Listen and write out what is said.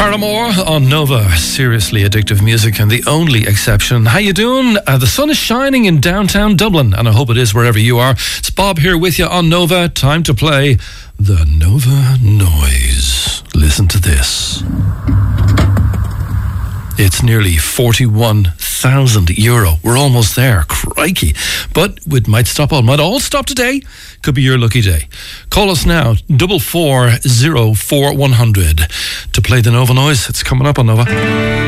Paramore on Nova. Seriously addictive music and the only exception. How you doing? The sun is shining in downtown Dublin, and I hope it is wherever you are. It's Bob here with you on Nova. Time to play the Nova Noise. Listen to this. It's nearly €41,000. We're almost there. Crikey. But it might all stop today. Could be your lucky day. Call us now, 4404 100 to play the Nova Noise. It's coming up on Nova.